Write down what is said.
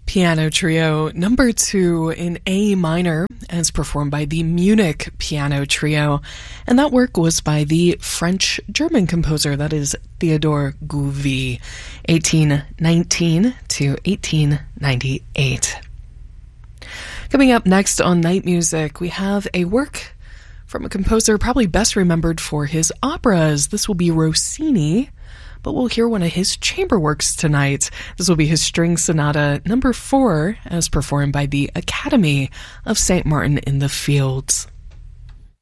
Piano Trio number 2 in A minor, as performed by the Munich Piano Trio, and that work was by the French-German composer, that is Theodore Gouvy, 1819 to 1898. Coming up next on Night Music, we have a work from a composer probably best remembered for his operas. This will be Rossini, but we'll hear one of his chamber works tonight. This will be his String Sonata number 4, as performed by the Academy of St. Martin in the Fields.